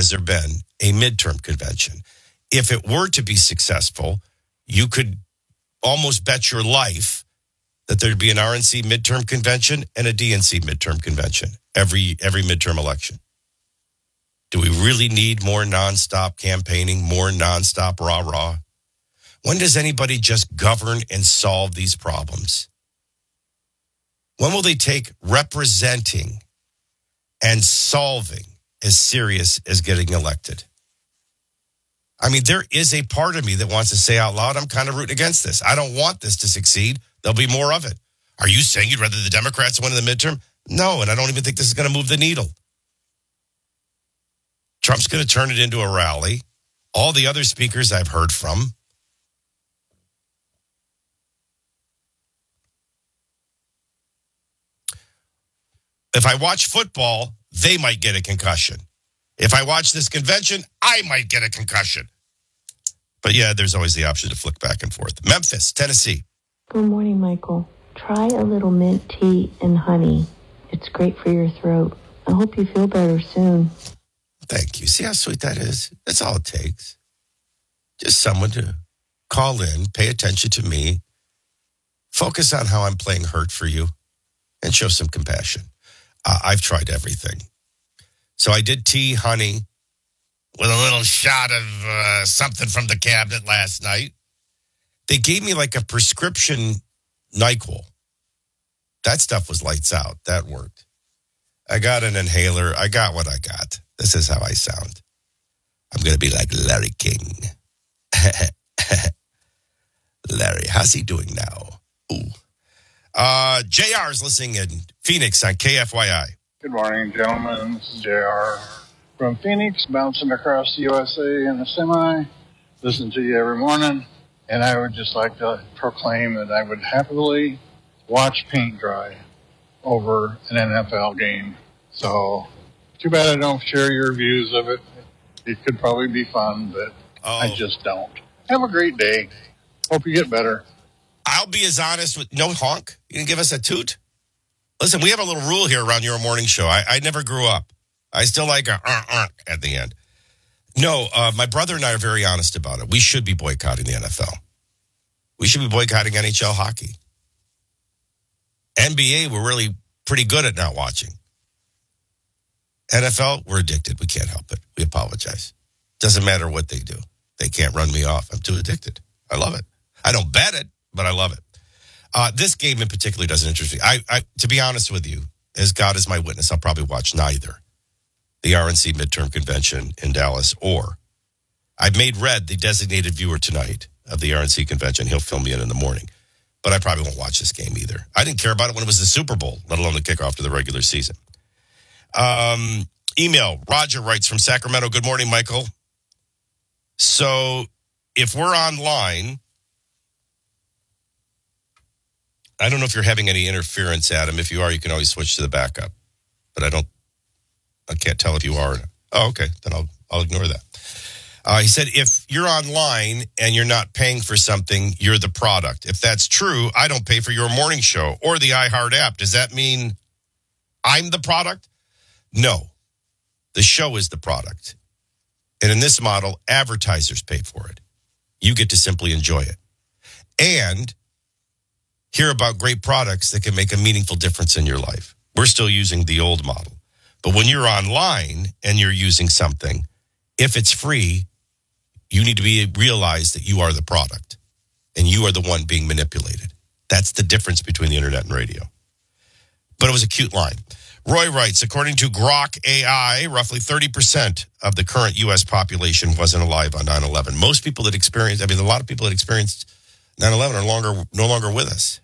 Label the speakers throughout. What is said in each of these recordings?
Speaker 1: has there been a midterm convention. If it were to be successful, you could almost bet your life that there'd be an RNC midterm convention and a DNC midterm convention every midterm election. Do we really need more nonstop campaigning, more nonstop rah-rah? When does anybody just govern and solve these problems? When will they take representing and solving as serious as getting elected? I mean, there is a part of me that wants to say out loud, I'm kind of rooting against this. I don't want this to succeed. There'll be more of it. Are you saying you'd rather the Democrats win in the midterm? No, and I don't even think this is going to move the needle. Trump's going to turn it into a rally. All the other speakers I've heard from. If I watch football, they might get a concussion. If I watch this convention, I might get a concussion. But yeah, there's always the option to flick back and forth. Memphis, Tennessee.
Speaker 2: Good morning, Michael. Try a little mint tea and honey. It's great for your throat. I hope you feel better soon.
Speaker 1: Thank you. See how sweet that is? That's all it takes. Just someone to call in, pay attention to me, focus on how I'm playing hurt for you, and show some compassion. I've tried everything. So I did tea, honey, with a little shot of something from the cabinet last night. They gave me like a prescription NyQuil. That stuff was lights out. That worked. I got an inhaler. I got what I got. This is how I sound. I'm going to be like Larry King. Larry, how's he doing now? Ooh. JR's listening in Phoenix on KFYI.
Speaker 3: Good morning, gentlemen. This is JR from Phoenix, bouncing across the USA in a semi. Listen to you every morning. And I would just like to proclaim that I would happily watch paint dry over an NFL game. So, too bad I don't share your views of it. It could probably be fun, but I just don't. Have a great day. Hope you get better.
Speaker 1: I'll be as honest with no honk. You didn't give us a toot? Listen, we have a little rule here around your morning show. I never grew up. I still like a at the end. No, my brother and I are very honest about it. We should be boycotting the NFL. We should be boycotting NHL hockey. NBA, we're really pretty good at not watching. NFL, we're addicted. We can't help it. We apologize. Doesn't matter what they do. They can't run me off. I'm too addicted. I love it. I don't bet it, but I love it. This game in particular doesn't interest me. I, to be honest with you, as God is my witness, I'll probably watch neither the RNC midterm convention in Dallas or I've made Red the designated viewer tonight of the RNC convention. He'll fill me in the morning, but I probably won't watch this game either. I didn't care about it when it was the Super Bowl, let alone the kickoff to the regular season. Email, Roger writes from Sacramento. Good morning, Michael. So if we're online, I don't know if you're having any interference, Adam. If you are, you can always switch to the backup. But I can't tell if you are. Oh, okay. Then I'll ignore that. He said, if you're online and you're not paying for something, you're the product. If that's true, I don't pay for your morning show or the iHeart app. Does that mean I'm the product? No. The show is the product. And in this model, advertisers pay for it. You get to simply enjoy it. And hear about great products that can make a meaningful difference in your life. We're still using the old model. But when you're online and you're using something, if it's free, you need to realize that you are the product and you are the one being manipulated. That's the difference between the internet and radio. But it was a cute line. Roy writes, according to Grok AI, roughly 30% of the current U.S. population wasn't alive on 9/11. Most people that experienced, a lot of people that experienced 9/11 are no longer with us.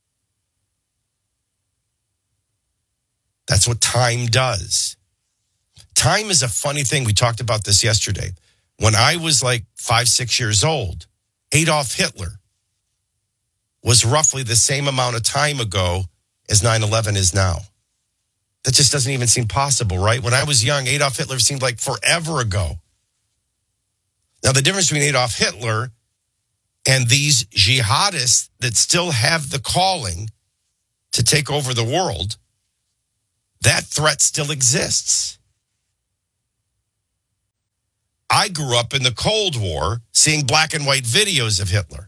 Speaker 1: That's what time does. Time is a funny thing. We talked about this yesterday. When I was like 5, 6 years old, Adolf Hitler was roughly the same amount of time ago as 9/11 is now. That just doesn't even seem possible, right? When I was young, Adolf Hitler seemed like forever ago. Now, the difference between Adolf Hitler and these jihadists that still have the calling to take over the world, that threat still exists. I grew up in the Cold War seeing black and white videos of Hitler.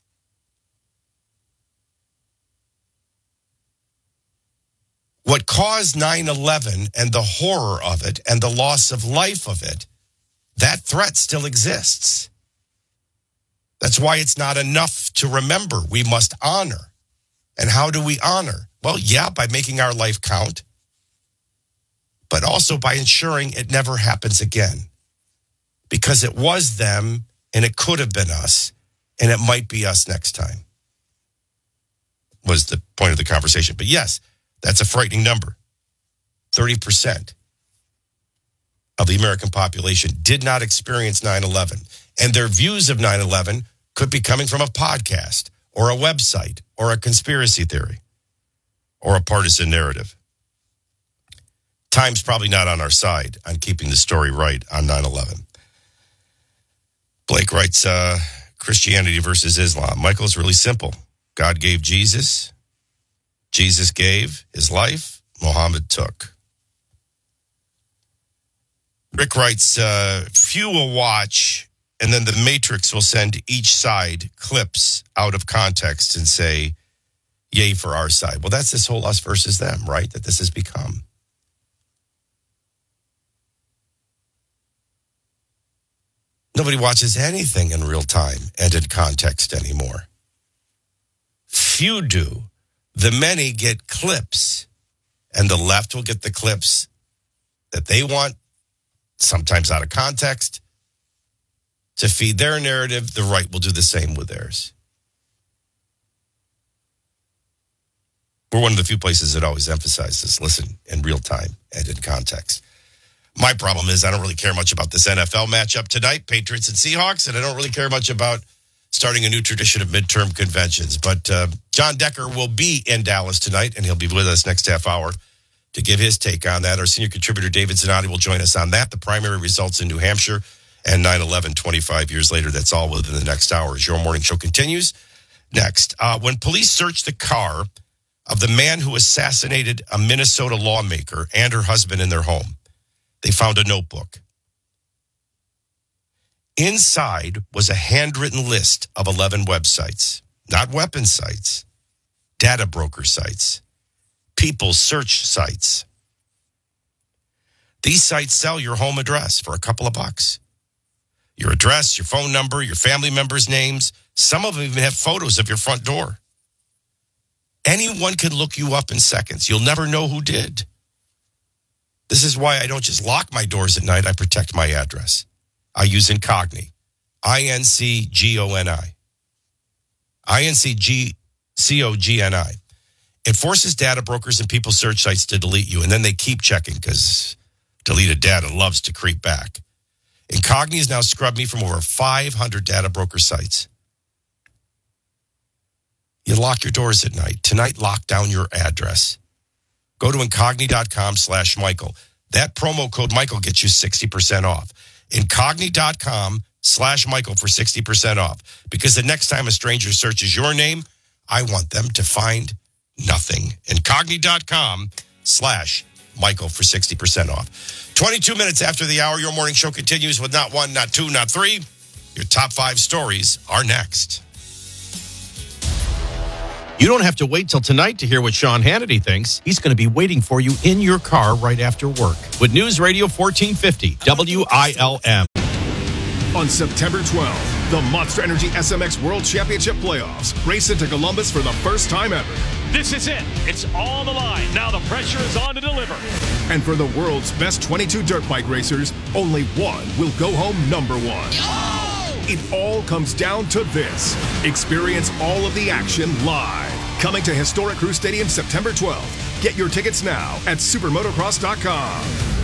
Speaker 1: What caused 9/11 and the horror of it and the loss of life of it, that threat still exists. That's why it's not enough to remember. We must honor. And how do we honor? Well, yeah, by making our life count, but also by ensuring it never happens again. Because it was them, and it could have been us, and it might be us next time, was the point of the conversation. But yes, that's a frightening number. 30% of the American population did not experience 9/11. And their views of 9/11 could be coming from a podcast or a website or a conspiracy theory or a partisan narrative. Time's probably not on our side on keeping the story right on 9/11. Blake writes, Christianity versus Islam. Michael, it's really simple. God gave Jesus. Jesus gave his life. Muhammad took. Rick writes, few will watch, and then the Matrix will send each side clips out of context and say, yay for our side. Well, that's this whole us versus them, right? That this has become. Nobody watches anything in real time and in context anymore. Few do. The many get clips, and the left will get the clips that they want, sometimes out of context, to feed their narrative. The right will do the same with theirs. We're one of the few places that always emphasizes listen in real time and in context. My problem is I don't really care much about this NFL matchup tonight, Patriots and Seahawks, and I don't really care much about starting a new tradition of midterm conventions. But John Decker will be in Dallas tonight, and he'll be with us next half hour to give his take on that. Our senior contributor, David Zanotti, will join us on that. The primary results in New Hampshire and 9/11 25 years later. That's all within the next hour as your morning show continues. Next, when police searched the car of the man who assassinated a Minnesota lawmaker and her husband in their home, they found a notebook. Inside was a handwritten list of 11 websites, not weapon sites, data broker sites, people search sites. These sites sell your home address for a couple of bucks. Your address, your phone number, your family members' names. Some of them even have photos of your front door. Anyone can look you up in seconds. You'll never know who did. This is why I don't just lock my doors at night. I protect my address. I use Incogni. INCGONI. INCGCOGNI. It forces data brokers and people search sites to delete you, and then they keep checking because deleted data loves to creep back. Incogni has now scrubbed me from over 500 data broker sites. You lock your doors at night. Tonight, lock down your address. Go to Incogni.com/Michael. That promo code Michael gets you 60% off. Incogni.com/Michael for 60% off. Because the next time a stranger searches your name, I want them to find nothing. Incogni.com/Michael for 60% off. 22 minutes after the hour, your morning show continues with not one, not two, not three. Your top 5 stories are next.
Speaker 4: You don't have to wait till tonight to hear what Sean Hannity thinks. He's going to be waiting for you in your car right after work. With News Radio 1450, WILM.
Speaker 5: On September 12th, the Monster Energy SMX World Championship Playoffs race into Columbus for the first time ever.
Speaker 6: This is it. It's all the line. Now the pressure is on to deliver.
Speaker 5: And for the world's best 22 dirt bike racers, only one will go home number one. Oh! It all comes down to this. Experience all of the action live. Coming to Historic Crew Stadium September 12th. Get your tickets now at supermotocross.com.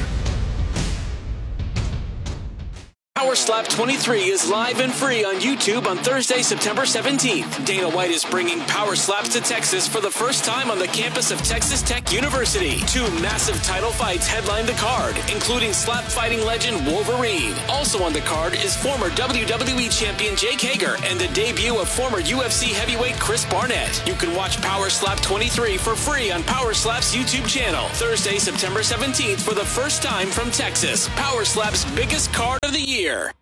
Speaker 7: Power Slap 23 is live and free on YouTube on Thursday, September 17th. Dana White is bringing Power Slaps to Texas for the first time on the campus of Texas Tech University. 2 massive title fights headline the card, including slap fighting legend Wolverine. Also on the card is former WWE champion Jake Hager and the debut of former UFC heavyweight Chris Barnett. You can watch Power Slap 23 for free on Power Slap's YouTube channel. Thursday, September 17th for the first time from Texas. Power Slap's biggest card of the year.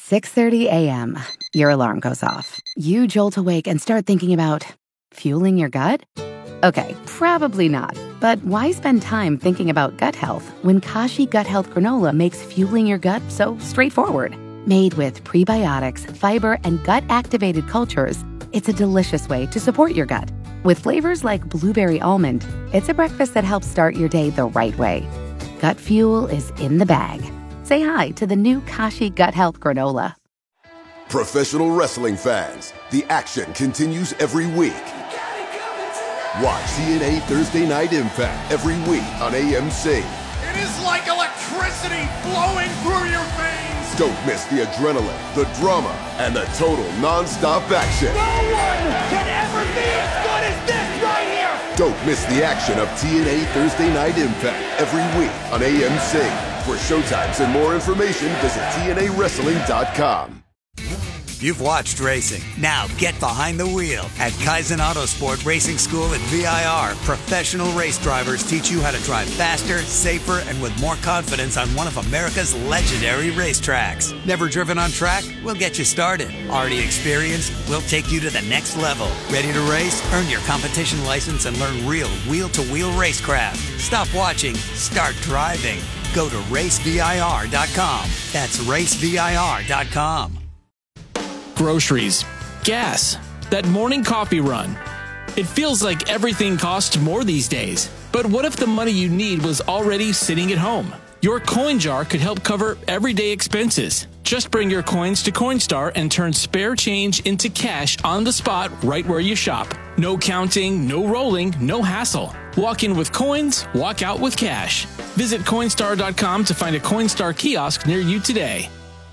Speaker 8: 6:30 a.m. Your alarm goes off. You jolt awake and start thinking about fueling your gut? Okay, probably not. But why spend time thinking about gut health when Kashi Gut Health Granola makes fueling your gut so straightforward? Made with prebiotics, fiber, and gut-activated cultures, it's a delicious way to support your gut. With flavors like blueberry almond, it's a breakfast that helps start your day the right way. Gut fuel is in the bag. Say hi to the new Kashi Gut Health Granola.
Speaker 9: Professional wrestling fans, the action continues every week. Watch TNA Thursday Night Impact every week on AMC.
Speaker 10: It is like electricity flowing through your veins.
Speaker 9: Don't miss the adrenaline, the drama, and the total non-stop action.
Speaker 10: No one can ever be as good as this right here.
Speaker 9: Don't miss the action of TNA Thursday Night Impact every week on AMC. For showtimes and more information, visit TNAWrestling.com.
Speaker 11: You've watched racing. Now get behind the wheel. At Kaizen Autosport Racing School at VIR, professional race drivers teach you how to drive faster, safer, and with more confidence on one of America's legendary racetracks. Never driven on track? We'll get you started. Already experienced? We'll take you to the next level. Ready to race? Earn your competition license and learn real wheel-to-wheel racecraft. Stop watching. Start driving. Go to racevir.com. That's racevir.com.
Speaker 12: Groceries, gas, that morning coffee run. It feels like everything costs more these days. But what if the money you need was already sitting at home? Your coin jar could help cover everyday expenses. Just bring your coins to Coinstar and turn spare change into cash on the spot right where you shop. No counting, no rolling, no hassle. Walk in with coins, walk out with cash. Visit Coinstar.com to find a Coinstar kiosk near you today.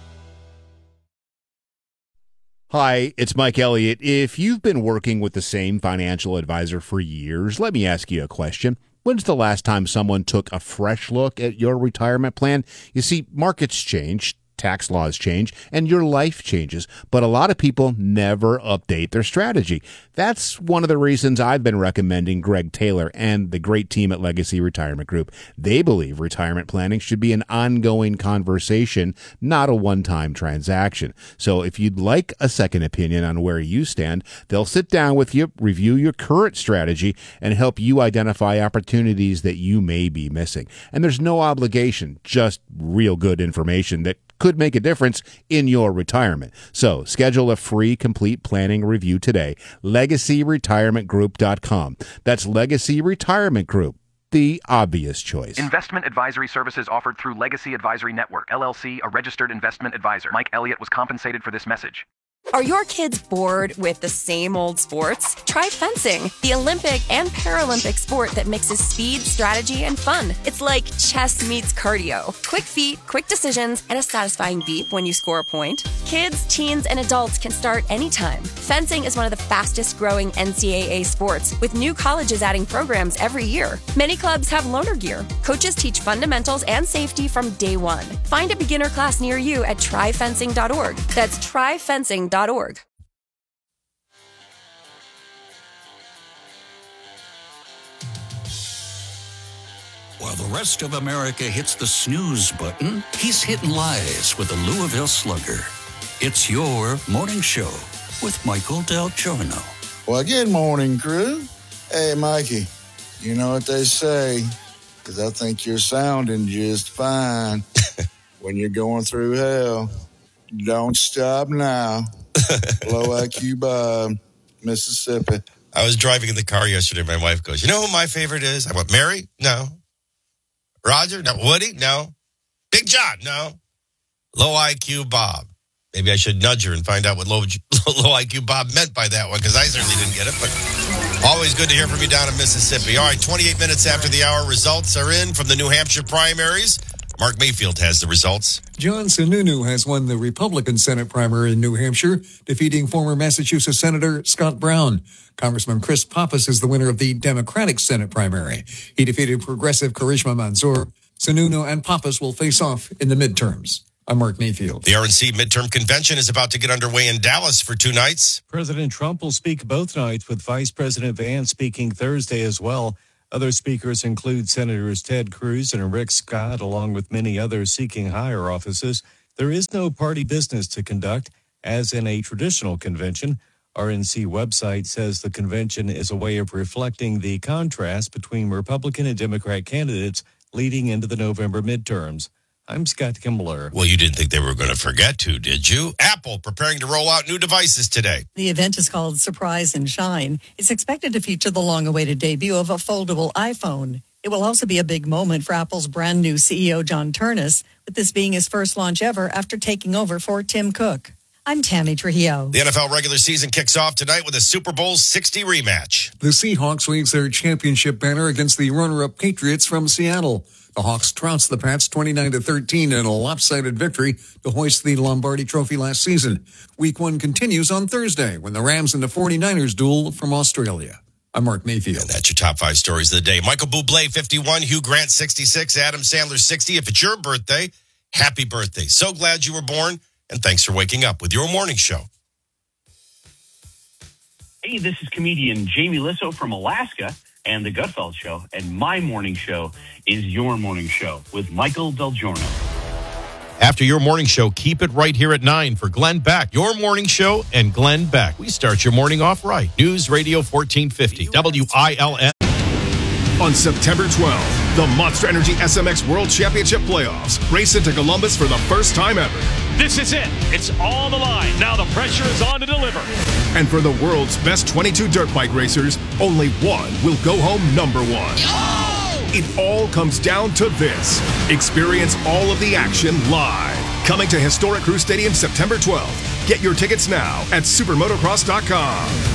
Speaker 13: Hi, it's Mike Elliott. If you've been working with the same financial advisor for years, let me ask you a question. When's the last time someone took a fresh look at your retirement plan? You see, markets change, tax laws change, and your life changes, but a lot of people never update their strategy. That's one of the reasons I've been recommending Greg Taylor and the great team at Legacy Retirement Group. They believe retirement planning should be an ongoing conversation, not a one-time transaction. So if you'd like a second opinion on where you stand, they'll sit down with you, review your current strategy, and help you identify opportunities that you may be missing. And there's no obligation, just real good information that could make a difference in your retirement. So schedule a free complete planning review today. LegacyRetirementGroup.com. That's Legacy Retirement Group, the obvious choice.
Speaker 14: Investment advisory services offered through Legacy Advisory Network, LLC, a registered investment advisor. Mike Elliott was compensated for this message.
Speaker 15: Are your kids bored with the same old sports? Try fencing, the Olympic and Paralympic sport that mixes speed, strategy, and fun. It's like chess meets cardio. Quick feet, quick decisions, and a satisfying beep when you score a point. Kids, teens, and adults can start anytime. Fencing is one of the fastest growing NCAA sports, with new colleges adding programs every year. Many clubs have loaner gear. Coaches teach fundamentals and safety from day one. Find a beginner class near you at tryfencing.org. That's tryfencing.org.
Speaker 16: While the rest of America hits the snooze button, he's hitting lies with the Louisville Slugger. It's your morning show with Michael Del Giorno.
Speaker 17: Well, good morning, crew. Hey, Mikey, you know what they say, because I think you're sounding just fine. When you're going through hell, don't stop now. Low IQ Bob, Mississippi.
Speaker 1: I was driving in the car yesterday. My wife goes, you know who my favorite is? I went, Mary? No. Roger? No. Woody? No. Big John? No. Low IQ Bob. Maybe I should nudge her and find out what low IQ Bob meant by that one, because I certainly didn't get it. But always good to hear from you down in Mississippi. All right, 28 minutes after the hour, results are in from the New Hampshire primaries. Mark Mayfield has the results.
Speaker 18: John Sununu has won the Republican Senate primary in New Hampshire, defeating former Massachusetts Senator Scott Brown. Congressman Chris Pappas is the winner of the Democratic Senate primary. He defeated progressive Karishma Mansour. Sununu and Pappas will face off in the midterms. I'm Mark Mayfield.
Speaker 1: The RNC midterm convention is about to get underway in Dallas for 2 nights.
Speaker 19: President Trump will speak both nights, with Vice President Vance speaking Thursday as well. Other speakers include Senators Ted Cruz and Rick Scott, along with many others seeking higher offices. There is no party business to conduct, as in a traditional convention. RNC website says the convention is a way of reflecting the contrast between Republican and Democrat candidates leading into the November midterms. I'm Scott Kimbler.
Speaker 1: Well, you didn't think they were going to forget to, did you? Apple preparing to roll out new devices today.
Speaker 20: The event is called Surprise and Shine. It's expected to feature the long-awaited debut of a foldable iPhone. It will also be a big moment for Apple's brand new CEO, John Ternus, with this being his first launch ever after taking over for Tim Cook. I'm Tammy Trujillo.
Speaker 1: The NFL regular season kicks off tonight with a Super Bowl 60 rematch.
Speaker 18: The Seahawks waves their championship banner against the runner-up Patriots from Seattle. The Hawks trounced the Pats 29-13 in a lopsided victory to hoist the Lombardi Trophy last season. Week 1 continues on Thursday when the Rams and the 49ers duel from Australia. I'm Mark Mayfield.
Speaker 1: And that's your top 5 stories of the day. Michael Bublé, 51. Hugh Grant, 66. Adam Sandler, 60. If it's your birthday, happy birthday. So glad you were born, and thanks for waking up with your morning show.
Speaker 21: Hey, this is comedian Jamie Lissow from Alaska and The Gutfeld Show, and my morning show is Your Morning Show with Michael Del Giorno.
Speaker 4: After your morning show, keep it right here at 9 for Glenn Beck. Your morning show and Glenn Beck. We start your morning off right. News Radio 1450, WILN.
Speaker 5: On September 12th, the Monster Energy SMX World Championship Playoffs race into Columbus for the first time ever.
Speaker 6: This is it. It's all on the line. Now the pressure is on to deliver.
Speaker 5: And for the world's best 22 dirt bike racers, only one will go home number one. It all comes down to this. Experience all of the action live. Coming to historic Crew Stadium September 12th. Get your tickets now at supermotocross.com.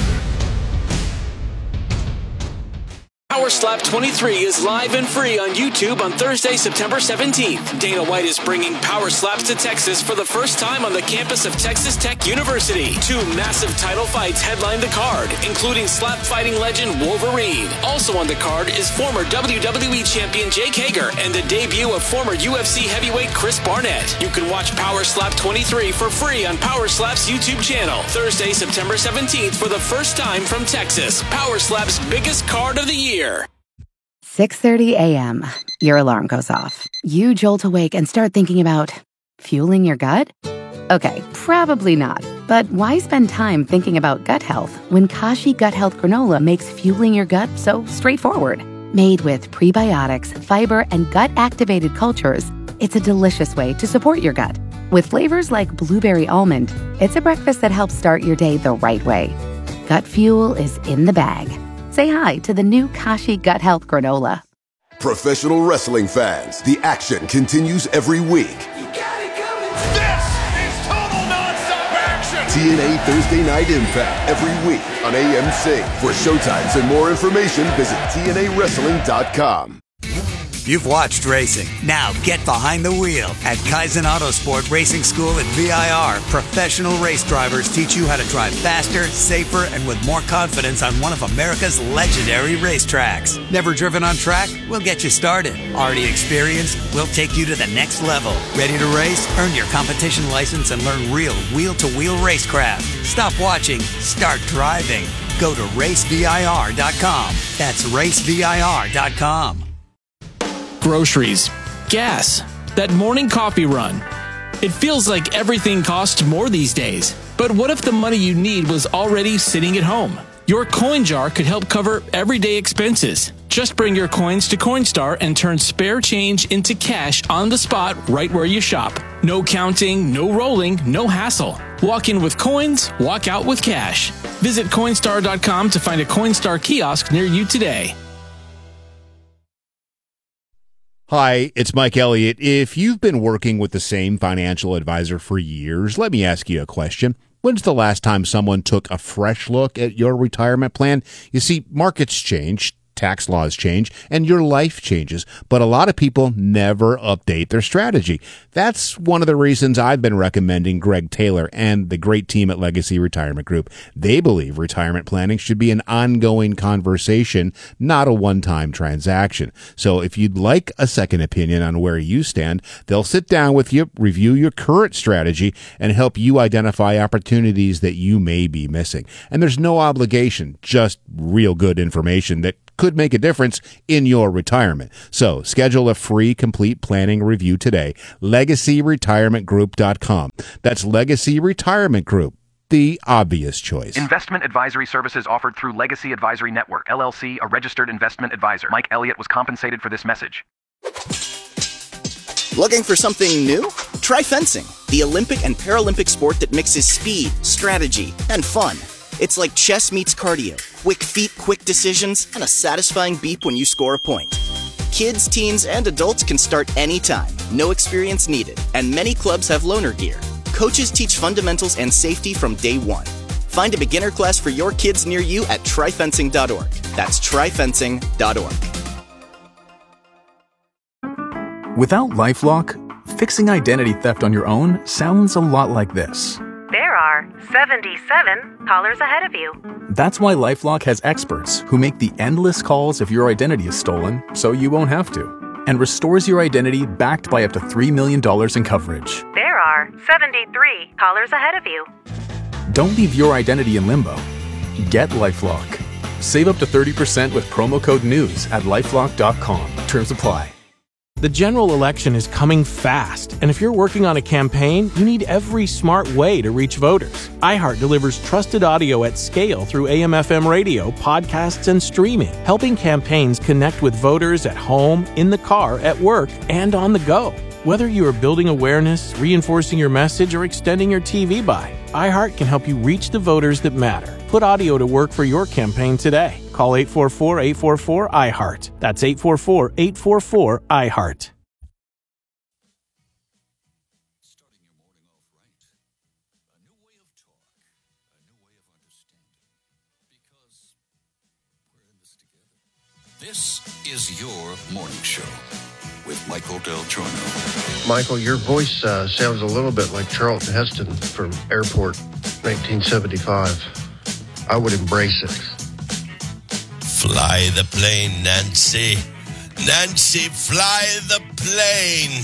Speaker 7: Power Slap 23 is live and free on YouTube on Thursday, September 17th. Dana White is bringing Power Slaps to Texas for the first time on the campus of Texas Tech University. 2 massive title fights headline the card, including slap fighting legend Wolverine. Also on the card is former WWE champion Jake Hager and the debut of former UFC heavyweight Chris Barnett. You can watch Power Slap 23 for free on Power Slap's YouTube channel. Thursday, September 17th for the first time from Texas. Power Slap's biggest card of the year.
Speaker 8: 6:30 a.m. Your alarm goes off. You jolt awake and start thinking about fueling your gut? Okay, probably not. But why spend time thinking about gut health when Kashi Gut Health Granola makes fueling your gut so straightforward? Made with prebiotics, fiber, and gut-activated cultures, it's a delicious way to support your gut. With flavors like blueberry almond, it's a breakfast that helps start your day the right way. Gut fuel is in the bag. Say hi to the new Kashi Gut Health Granola.
Speaker 9: Professional wrestling fans, the action continues every week.
Speaker 10: This is total nonstop action!
Speaker 9: TNA Thursday Night Impact every week on AMC. For showtimes and more information, visit TNAWrestling.com.
Speaker 11: You've watched racing. Now get behind the wheel. At Kaizen Autosport Racing School at VIR, professional race drivers teach you how to drive faster, safer, and with more confidence on one of America's legendary racetracks. Never driven on track? We'll get you started. Already experienced? We'll take you to the next level. Ready to race? Earn your competition license and learn real wheel-to-wheel racecraft. Stop watching. Start driving. Go to racevir.com. That's racevir.com.
Speaker 12: Groceries, gas, that morning coffee run. It feels like everything costs more these days. But what if the money you need was already sitting at home? Your coin jar could help cover everyday expenses. Just bring your coins to Coinstar and turn spare change into cash on the spot right where you shop. No counting, no rolling, no hassle. Walk in with coins, walk out with cash. Visit Coinstar.com to find a Coinstar kiosk near you today.
Speaker 13: Hi, it's Mike Elliott. If you've been working with the same financial advisor for years, let me ask you a question. When's the last time someone took a fresh look at your retirement plan? You see, markets change, tax laws change, and your life changes, but a lot of people never update their strategy. That's one of the reasons I've been recommending Greg Taylor and the great team at Legacy Retirement Group. They believe retirement planning should be an ongoing conversation, not a one-time transaction. So if you'd like a second opinion on where you stand, they'll sit down with you, review your current strategy, and help you identify opportunities that you may be missing. And there's no obligation, just real good information that could make a difference in your retirement. So schedule a free complete planning review today. LegacyRetirementGroup.com. That's Legacy Retirement Group, the obvious choice.
Speaker 14: Investment advisory services offered through Legacy Advisory Network, LLC, a registered investment advisor. Mike Elliott was compensated for this message.
Speaker 2: Looking for something new? Try fencing, the Olympic and Paralympic sport that mixes speed, strategy, and fun. It's like chess meets cardio. Quick feet, quick decisions, and a satisfying beep when you score a point. Kids, teens, and adults can start anytime. No experience needed. And many clubs have loaner gear. Coaches teach fundamentals and safety from day one. Find a beginner class for your kids near you at tryfencing.org. That's tryfencing.org.
Speaker 22: Without LifeLock, fixing identity theft on your own sounds a lot like this.
Speaker 23: There are 77 callers ahead of you.
Speaker 22: That's why LifeLock has experts who make the endless calls if your identity is stolen so you won't have to, and restores your identity backed by up to $3 million in coverage.
Speaker 23: There are 73 callers ahead of you.
Speaker 22: Don't leave your identity in limbo. Get LifeLock. Save up to 30% with promo code NEWS at LifeLock.com. Terms apply.
Speaker 24: The general election is coming fast, and if you're working on a campaign, you need every smart way to reach voters. iHeart delivers trusted audio at scale through AM/FM radio, podcasts, and streaming, helping campaigns connect with voters at home, in the car, at work, and on the go. Whether you are building awareness, reinforcing your message, or extending your TV buy, iHeart can help you reach the voters that matter. Put audio to work for your campaign today. Call 844-844-iHeart. That's 844-844-iHeart.
Speaker 16: This is your morning show with Michael Del Giorno.
Speaker 25: Michael, your voice sounds a little bit like Charlton Heston from Airport 1975. I would embrace it.
Speaker 1: Fly the plane, Nancy. Nancy, fly the plane.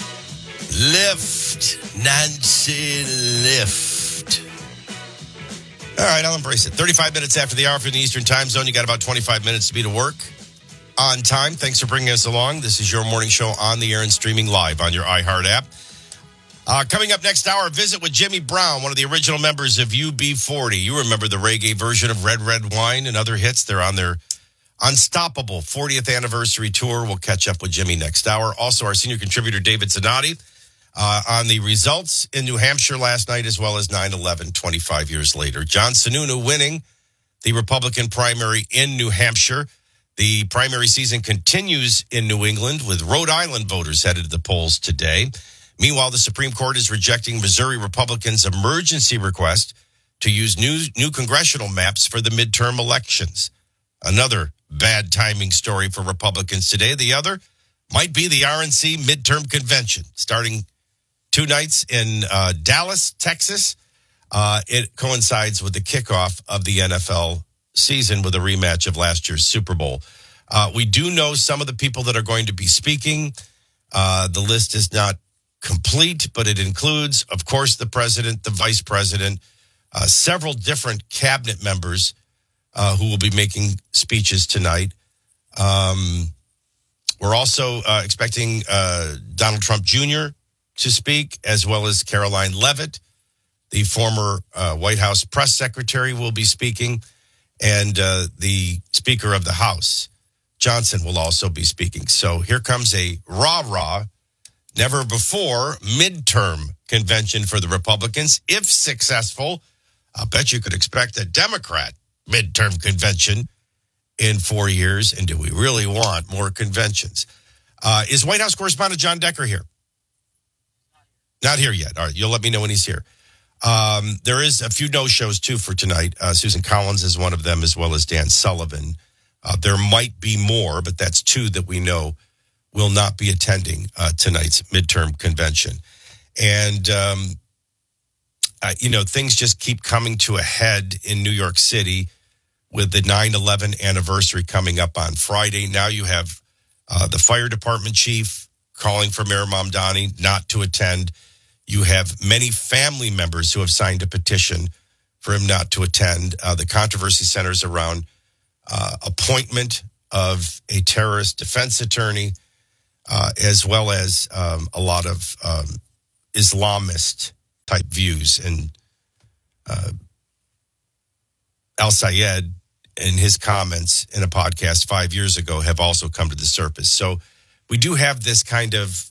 Speaker 1: Lift, Nancy, lift. All right, I'll embrace it. 35 minutes after the hour for the Eastern Time Zone. You got about 25 minutes to be to work on time. Thanks for bringing us along. This is your morning show on the air and streaming live on your iHeart app. Coming up next hour, a visit with Jimmy Brown, one of the original members of UB40. You remember the reggae version of Red Red Wine and other hits. They're on their Unstoppable 40th anniversary tour. We'll catch up with Jimmy next hour. Also, our senior contributor, David Zanotti, on the results in New Hampshire last night, as well as 9/11, 25 years later. John Sununu winning the Republican primary in New Hampshire. The primary season continues in New England with Rhode Island voters headed to the polls today. Meanwhile, the Supreme Court is rejecting Missouri Republicans' emergency request to use new congressional maps for the midterm elections. Another bad timing story for Republicans today. The other might be the RNC midterm convention starting 2 nights in Dallas, Texas. It coincides with the kickoff of the NFL season with a rematch of last year's Super Bowl. We do know some of the people that are going to be speaking. The list is not complete, but it includes, of course, the president, the vice president, several different cabinet members who will be making speeches tonight. We're also expecting Donald Trump Jr. to speak, as well as Caroline Leavitt, the former White House press secretary, will be speaking, and the Speaker of the House, Johnson, will also be speaking. So here comes a rah-rah, never before midterm convention for the Republicans. If successful, I'll bet you could expect a Democrat midterm convention in 4 years. And do we really want more conventions? Is White House correspondent John Decker here? Not here yet. All right, you'll let me know when he's here. There is a few no-shows, too, for tonight. Susan Collins is one of them, as well as Dan Sullivan. There might be more, but that's 2 that we know will not be attending tonight's midterm convention. And, things just keep coming to a head in New York City with the 9/11 anniversary coming up on Friday. Now you have the fire department chief calling for Mayor Mamdani not to attend. You have many family members who have signed a petition for him not to attend. The controversy centers around appointment of a terrorist defense attorney, as well as a lot of Islamist type views. And Al-Sayed, in his comments in a podcast 5 years ago, have also come to the surface. So we do have this kind of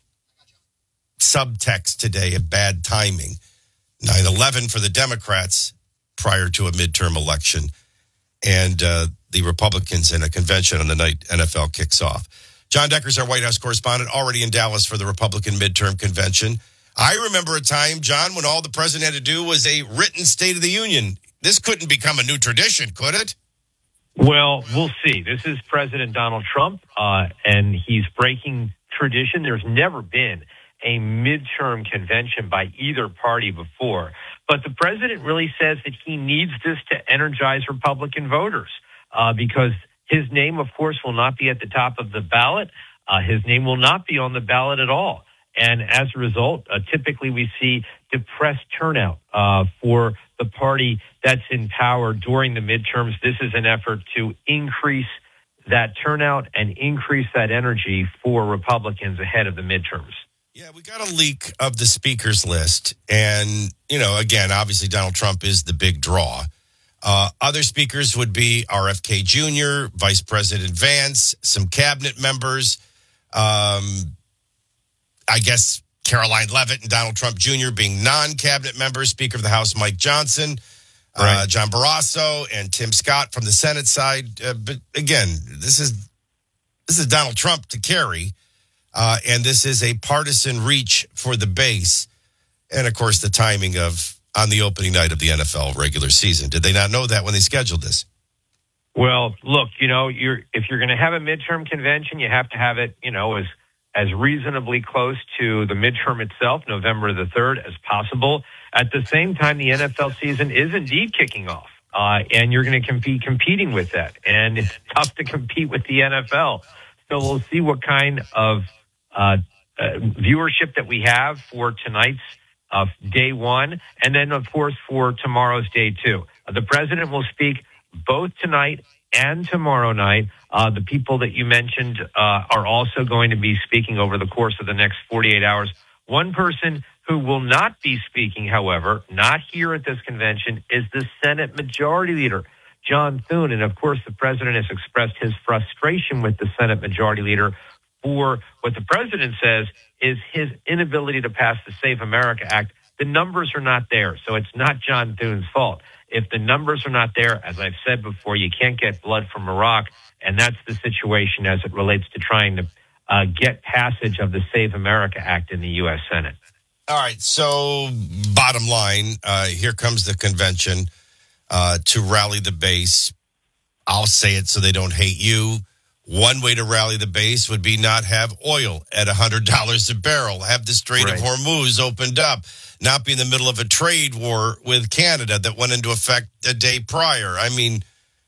Speaker 1: subtext today of bad timing. 9/11 for the Democrats prior to a midterm election, and the Republicans in a convention on the night NFL kicks off. John Decker's our White House correspondent, already in Dallas for the Republican midterm convention. I remember a time, John, when all the president had to do was a written State of the Union. This couldn't become a new tradition, could it?
Speaker 3: Well, we'll see. This is President Donald Trump, and he's breaking tradition. There's never been a midterm convention by either party before. But the president really says that he needs this to energize Republican voters because his name, of course, will not be at the top of the ballot. His name will not be on the ballot at all. And as a result, typically we see depressed turnout for the party that's in power during the midterms. This is an effort to increase that turnout and increase that energy for Republicans ahead of the midterms.
Speaker 1: Yeah, we got a leak of the speakers list. And, you know, again, obviously Donald Trump is the big draw. Other speakers would be RFK Jr., Vice President Vance, some cabinet members. I guess Caroline Leavitt and Donald Trump Jr. being non-cabinet members, Speaker of the House Mike Johnson, right. John Barrasso, and Tim Scott from the Senate side. But again, this is Donald Trump to carry, and this is a partisan reach for the base. And, of course, the timing of on the opening night of the NFL regular season. Did they not know that when they scheduled this?
Speaker 3: Well, look, you know, if you're going to have a midterm convention, you have to have it, you know, as reasonably close to the midterm itself, November the 3rd, as possible. At the same time, the NFL season is indeed kicking off, and you're going to be competing with that. And it's tough to compete with the NFL. So we'll see what kind of viewership that we have for tonight's day one, and then, of course, for tomorrow's day two. The president will speak both tonight and tomorrow night. The people that you mentioned are also going to be speaking over the course of the next 48 hours. One person who will not be speaking, however, not here at this convention, is the Senate Majority Leader, John Thune. And, of course, the president has expressed his frustration with the Senate Majority Leader for what the president says is his inability to pass the Save America Act. The numbers are not there, so it's not John Thune's fault. If the numbers are not there, as I've said before, you can't get blood from Iraq, and that's the situation as it relates to trying to get passage of the Save America Act in the U.S. Senate.
Speaker 1: All right, so bottom line, here comes the convention to rally the base. I'll say it so they don't hate you. One way to rally the base would be not have oil at $100 a barrel, have the Strait of Hormuz opened up, not be in the middle of a trade war with Canada that went into effect a day prior. I mean,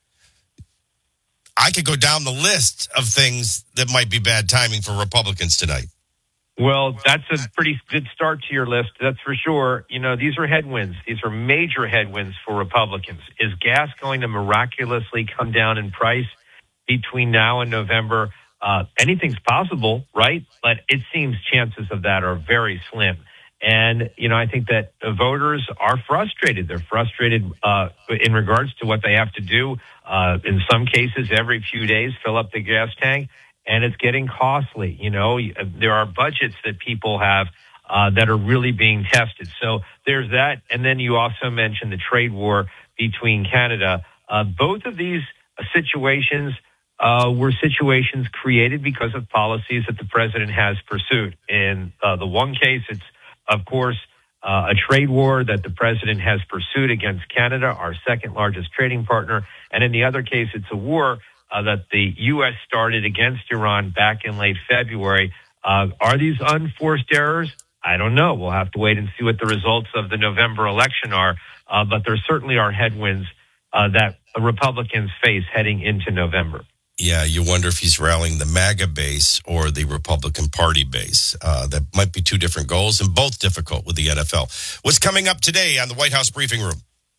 Speaker 1: I could go down the list of things that might be bad timing for Republicans tonight.
Speaker 3: Well, that's a pretty good start to your list, that's for sure. You know, these are headwinds. These are major headwinds for Republicans. Is gas going to miraculously come down in price between now and November? Anything's possible, right? But it seems chances of that are very slim. And, you know, I think that voters are frustrated. They're frustrated in regards to what they have to do. In some cases, every few days, fill up the gas tank, and it's getting costly. You know, there are budgets that people have that are really being tested. So there's that. And then you also mentioned the trade war between Canada. Both of these situations were situations created because of policies that the president has pursued. In the one case, it's, of course, a trade war that the president has pursued against Canada, our second largest trading partner. And in the other case, it's a war that the U.S. started against Iran back in late February. Are these unforced errors? I don't know. We'll have to wait and see what the results of the November election are. But there certainly are headwinds that Republicans face heading into November.
Speaker 1: Yeah, you wonder if he's rallying the MAGA base or the Republican Party base. That might be two different goals and both difficult with the NFL. What's coming up today on the White House Briefing Room?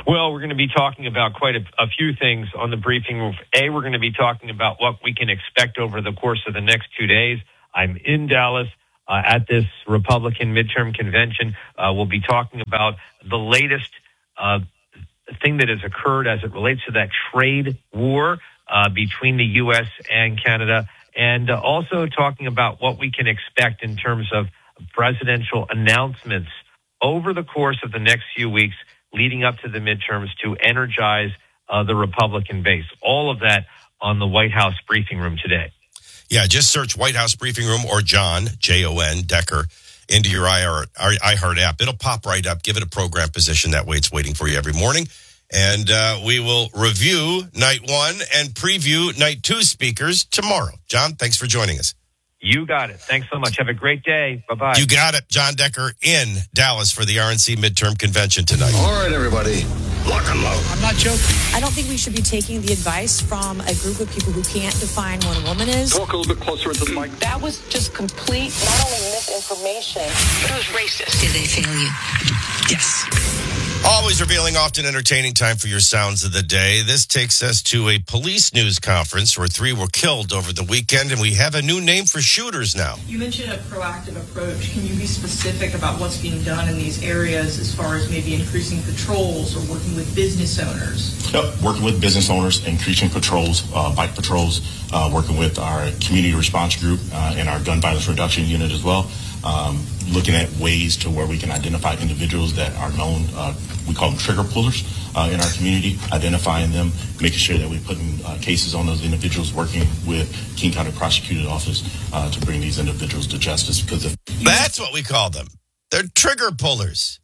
Speaker 3: Well, we're going to be talking about quite a few things on the briefing room. We're going to be talking about what we can expect over the course of the next 2 days. I'm in Dallas at this Republican midterm convention. We'll be talking about the latest thing that has occurred as it relates to that trade war between the U.S. and Canada, and also talking about what we can expect in terms of presidential announcements over the course of the next few weeks leading up to the midterms to energize the Republican base. All of that on the White House briefing room today.
Speaker 1: Yeah, just search White House briefing room or John, Jon, Decker, into your iHeart app. It'll pop right up. Give it a program position. That way it's waiting for you every morning. And we will review night 1 and preview night 2 speakers tomorrow. John, thanks for joining us.
Speaker 3: You got it. Thanks so much. Have a great day. Bye-bye.
Speaker 1: You got it. John Decker in Dallas for the RNC midterm convention tonight.
Speaker 15: All right, everybody. Lock and load.
Speaker 17: I'm not joking. I don't think we should be taking the advice from a group of people who can't define what a woman is.
Speaker 15: Talk a little bit closer into the mic.
Speaker 17: That was just complete, not only misinformation, but it was racist.
Speaker 18: Did they fail you?
Speaker 17: Yes.
Speaker 1: Always revealing, often entertaining. Time for your sounds of the day. This takes us to a police news conference where 3 were killed over the weekend, and we have a new name for shooters now.
Speaker 19: You mentioned a proactive approach. Can you be specific about what's being done in these areas as far as maybe increasing patrols or working with business owners?
Speaker 20: Yep, working with business owners, increasing patrols, bike patrols, working with our community response group and our gun violence reduction unit as well. Looking at ways to where we can identify individuals that are known, we call them trigger pullers in our community, identifying them, making sure that we're putting cases on those individuals, working with King County Prosecutor's Office to bring these individuals to justice. Because
Speaker 1: that's what we call them. They're trigger pullers.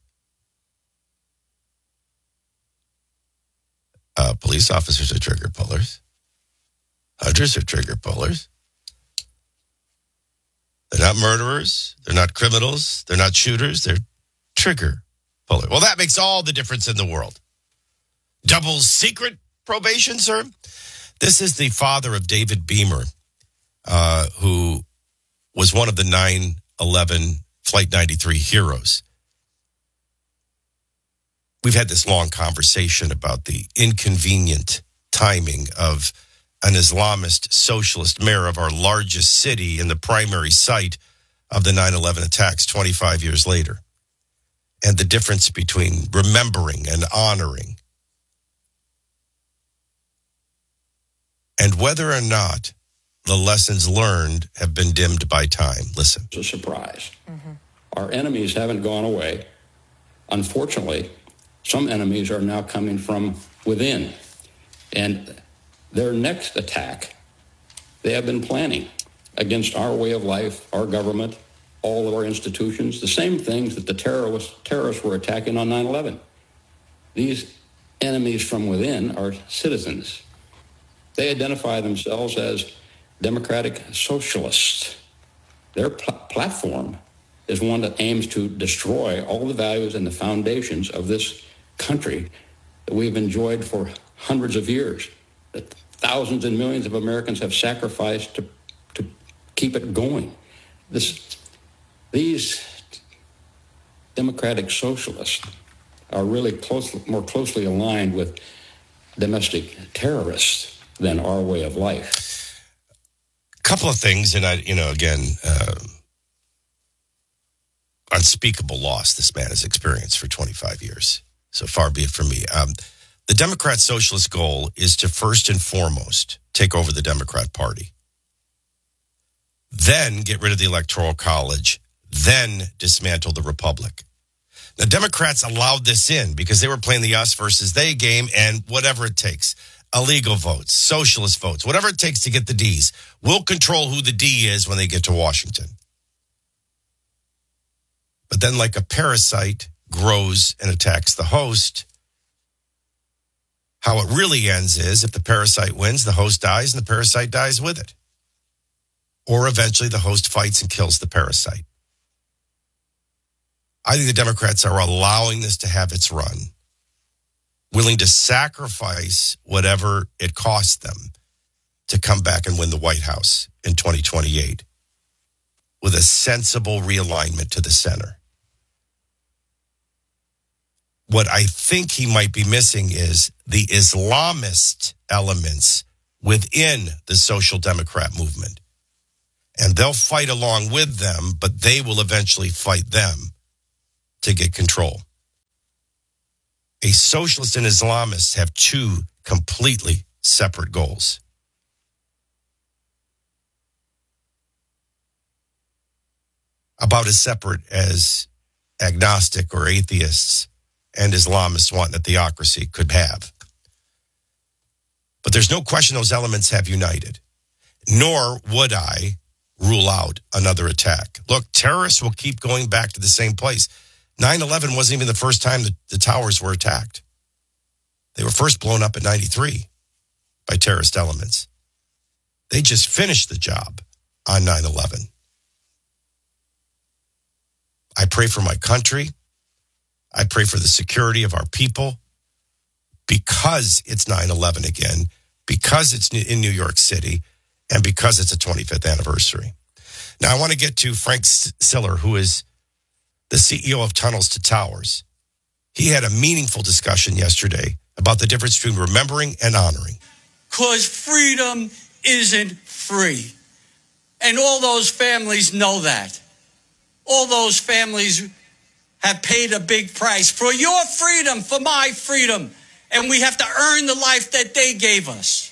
Speaker 1: Police officers are trigger pullers. Hunters are trigger pullers. They're not murderers. They're not criminals. They're not shooters. They're trigger pullers. Well, that makes all the difference in the world. Double secret probation, sir? This is the father of David Beamer, who was one of the 9/11 Flight 93 heroes. We've had this long conversation about the inconvenient timing of an Islamist socialist mayor of our largest city in the primary site of the 9/11 attacks 25 years later. And the difference between remembering and honoring. And whether or not the lessons learned have been dimmed by time. Listen.
Speaker 26: It's a surprise. Mm-hmm. Our enemies haven't gone away. Unfortunately, some enemies are now coming from within. And their next attack, they have been planning against our way of life, our government, all of our institutions, the same things that the terrorists were attacking on 9/11. These enemies from within are citizens. They identify themselves as democratic socialists. Their platform is one that aims to destroy all the values and the foundations of this country that we've enjoyed for hundreds of years, that thousands and millions of Americans have sacrificed to keep it going. These democratic socialists are really more closely aligned with domestic terrorists than our way of life.
Speaker 1: A couple of things, and unspeakable loss this man has experienced for 25 years. So far be it from me. The Democrat socialist goal is to first and foremost take over the Democrat Party, then get rid of the Electoral College, then dismantle the Republic. Now, Democrats allowed this in because they were playing the us versus they game, and whatever it takes, illegal votes, socialist votes, whatever it takes to get the Ds. We'll control who the D is when they get to Washington. But then, like a parasite, grows and attacks the host. How it really ends is if the parasite wins, the host dies, and the parasite dies with it. Or eventually the host fights and kills the parasite. I think the Democrats are allowing this to have its run, willing to sacrifice whatever it costs them to come back and win the White House in 2028 with a sensible realignment to the center. What I think he might be missing is the Islamist elements within the Social Democrat movement. And they'll fight along with them, but they will eventually fight them to get control. A socialist and Islamists have two completely separate goals. About as separate as agnostic or atheists and Islamists want a theocracy could have. But there's no question those elements have united. Nor would I rule out another attack. Look, terrorists will keep going back to the same place. 9/11 wasn't even the first time the towers were attacked. They were first blown up in 93 by terrorist elements. They just finished the job on 9/11. I pray for my country. I pray for the security of our people because it's 9/11 again, because it's in New York City, and because it's a 25th anniversary. Now, I want to get to Frank Siller, who is the CEO of Tunnels to Towers. He had a meaningful discussion yesterday about the difference between remembering and honoring.
Speaker 4: Because freedom isn't free. And all those families know that. All those families have paid a big price for your freedom, for my freedom. And we have to earn the life that they gave us.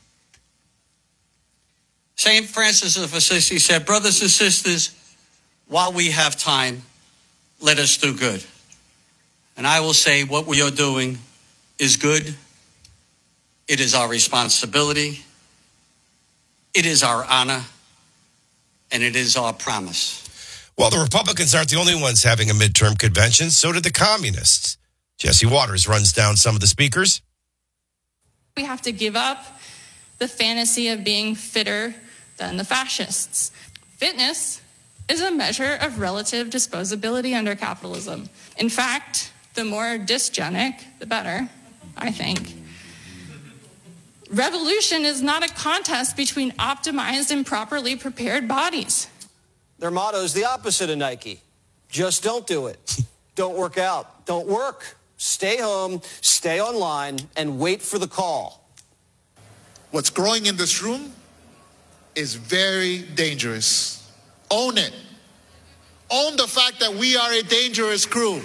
Speaker 4: St. Francis of Assisi said, brothers and sisters, while we have time, let us do good. And I will say what we are doing is good. It is our responsibility. It is our honor. And it is our promise.
Speaker 1: Well, the Republicans aren't the only ones having a midterm convention. So did the communists. Jesse Waters runs down some of the speakers.
Speaker 5: We have to give up the fantasy of being fitter than the fascists. Fitness is a measure of relative disposability under capitalism. In fact, the more dysgenic, the better, I think. Revolution is not a contest between optimized and properly prepared bodies.
Speaker 6: Their motto is the opposite of Nike. Just don't do it. Don't work out. Don't work. Stay home, stay online, and wait for the call.
Speaker 10: What's growing in this room is very dangerous. Own it. Own the fact that we are a dangerous crew.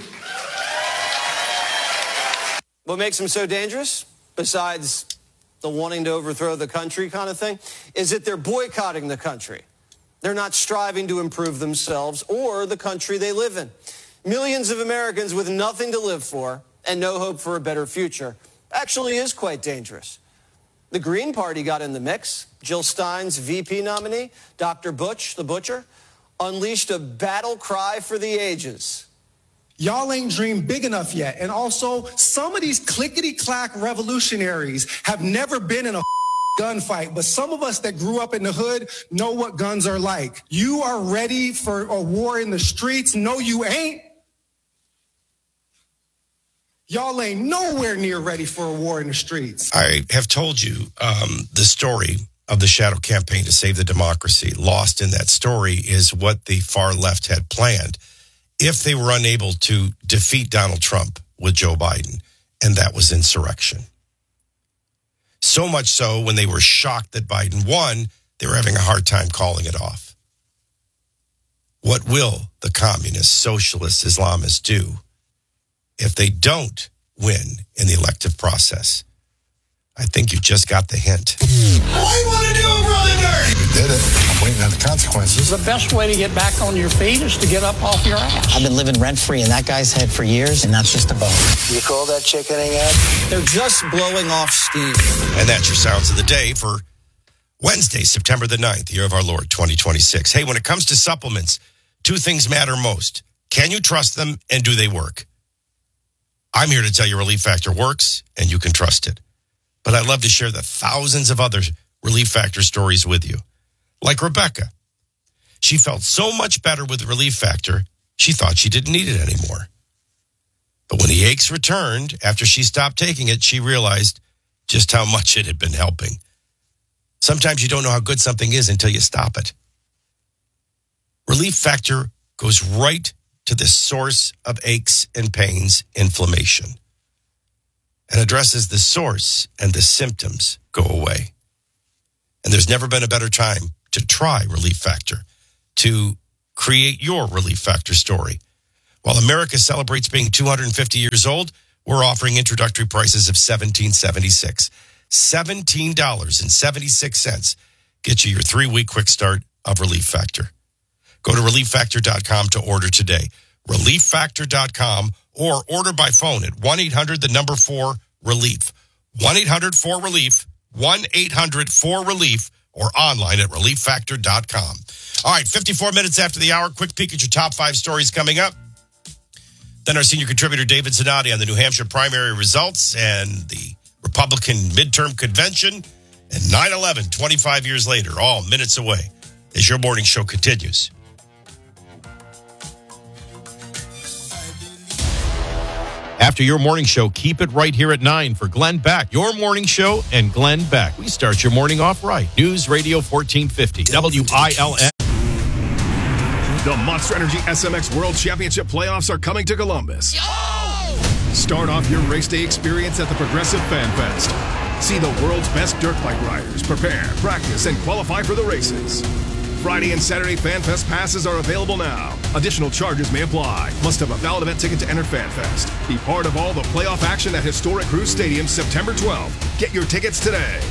Speaker 6: What makes them so dangerous, besides the wanting to overthrow the country kind of thing, is that they're boycotting the country. They're not striving to improve themselves or the country they live in. Millions of Americans with nothing to live for and no hope for a better future actually is quite dangerous. The Green Party got in the mix. Jill Stein's VP nominee, Dr. Butch, the Butcher, unleashed a battle cry for the ages.
Speaker 7: Y'all ain't dreamed big enough yet. And also, some of these clickety-clack revolutionaries have never been in a gunfight, but some of us that grew up in the hood know what guns are like. You are ready for a war in the streets? No, you ain't. Y'all ain't nowhere near ready for a war in the streets.
Speaker 1: I have told you the story of the shadow campaign to save the democracy. Lost in that story is what the far left had planned if they were unable to defeat Donald Trump with Joe Biden, and that was insurrection. So much so, when they were shocked that Biden won, they were having a hard time calling it off. What will the communists, socialists, Islamists do if they don't win in the elective process? I think you just got the hint.
Speaker 10: I want to do a brother.
Speaker 15: You did it. I'm waiting on the consequences.
Speaker 4: The best way to get back on your feet is to get up off your ass.
Speaker 18: I've been living rent-free in that guy's head for years, and that's just a bone.
Speaker 25: You call that chickening out?
Speaker 6: They're just blowing off steam.
Speaker 1: And that's your Sounds of the Day for Wednesday, September the 9th, year of our Lord, 2026. Hey, when it comes to supplements, two things matter most. Can you trust them, and do they work? I'm here to tell you Relief Factor works, and you can trust it. But I'd love to share the thousands of other Relief Factor stories with you. Like Rebecca. She felt so much better with Relief Factor, she thought she didn't need it anymore. But when the aches returned after she stopped taking it, she realized just how much it had been helping. Sometimes you don't know how good something is until you stop it. Relief Factor goes right to the source of aches and pains, inflammation, and addresses the source, and the symptoms go away. And there's never been a better time to try Relief Factor, to create your Relief Factor story. While America celebrates being 250 years old, we're offering introductory prices of $17.76. $17.76 gets you your 3-week quick start of Relief Factor. Go to ReliefFactor.com to order today. ReliefFactor.com, or order by phone at 1-800-4-RELIEF. 1-800-4-RELIEF. 1-800-4-RELIEF, or online at ReliefFactor.com. All right, 54 minutes after the hour, quick peek at your top 5 stories coming up. Then our senior contributor, David Zanotti, on the New Hampshire primary results and the Republican midterm convention, and 9/11, 25 years later, all minutes away, as your morning show continues. After your morning show, keep it right here at 9 for Glenn Beck. Your morning show and Glenn Beck. We start your morning off right. News Radio 1450, WILN.
Speaker 8: The Monster Energy SMX World Championship playoffs are coming to Columbus. Start off your race day experience at the Progressive Fan Fest. See the world's best dirt bike riders prepare, practice, and qualify for the races. Friday and Saturday Fan Fest passes are available now. Additional charges may apply. Must have a valid event ticket to enter Fan Fest. Be part of all the playoff action at historic Cruise Stadium September 12th. Get your tickets today.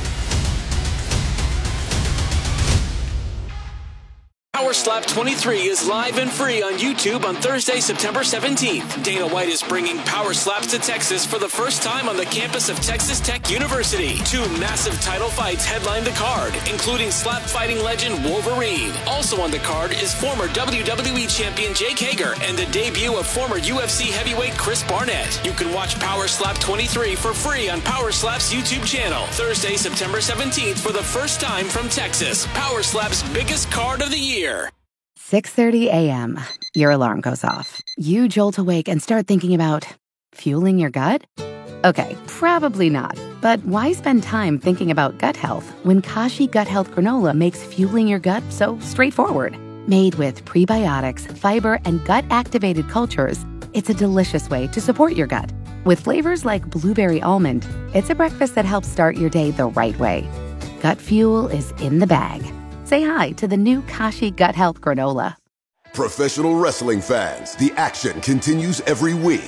Speaker 9: Power Slap 23 is live and free on YouTube on Thursday, September 17th. Dana White is bringing Power Slaps to Texas for the first time on the campus of Texas Tech University. 2 massive title fights headline the card, including slap fighting legend Wolverine. Also on the card is former WWE champion Jake Hager and the debut of former UFC heavyweight Chris Barnett. You can watch Power Slap 23 for free on Power Slap's YouTube channel. Thursday, September 17th for the first time from Texas. Power Slap's biggest card of the year.
Speaker 11: 6:30 a.m. Your alarm goes off. You jolt awake and start thinking about fueling your gut? Okay, probably not. But why spend time thinking about gut health when Kashi Gut Health Granola makes fueling your gut so straightforward? Made with prebiotics, fiber, and gut-activated cultures, it's a delicious way to support your gut. With flavors like blueberry almond, it's a breakfast that helps start your day the right way. Gut fuel is in the bag. Say hi to the new Kashi Gut Health Granola.
Speaker 12: Professional wrestling fans, the action continues every week.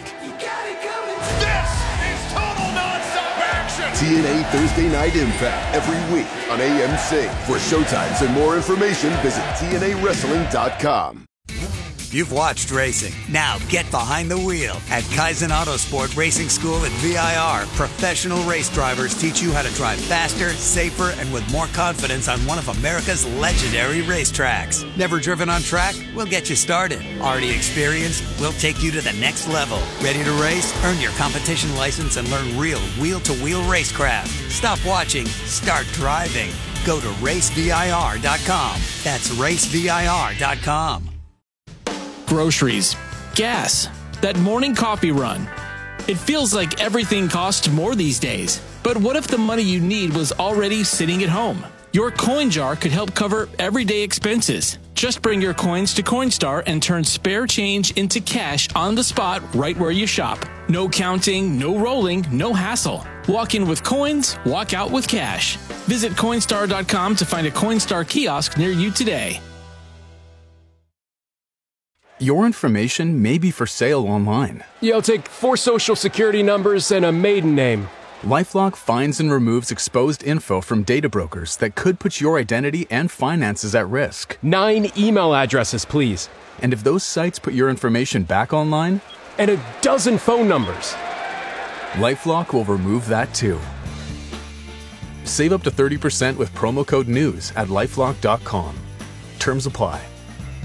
Speaker 13: This is total nonstop action!
Speaker 12: TNA Thursday Night Impact every week on AMC. For showtimes and more information, visit TNAWrestling.com.
Speaker 21: You've watched racing. Now get behind the wheel. At Kaizen Autosport Racing School at VIR, professional race drivers teach you how to drive faster, safer, and with more confidence on one of America's legendary racetracks. Never driven on track? We'll get you started. Already experienced? We'll take you to the next level. Ready to race? Earn your competition license and learn real wheel-to-wheel racecraft. Stop watching. Start driving. Go to racevir.com. That's racevir.com.
Speaker 27: Groceries, gas, that morning coffee run. It feels like everything costs more these days. But what if the money you need was already sitting at home? Your coin jar could help cover everyday expenses. Just bring your coins to Coinstar and turn spare change into cash on the spot right where you shop. No counting, no rolling, no hassle. Walk in with coins, walk out with cash. Visit Coinstar.com to find a Coinstar kiosk near you today.
Speaker 22: Your information may be for sale online.
Speaker 28: Yeah, I'll take 4 social security numbers and a maiden name.
Speaker 22: LifeLock finds and removes exposed info from data brokers that could put your identity and finances at risk.
Speaker 28: 9 email addresses, please.
Speaker 22: And if those sites put your information back online?
Speaker 28: And a dozen phone numbers.
Speaker 22: LifeLock will remove that too. Save up to 30% with promo code NEWS at LifeLock.com. Terms apply.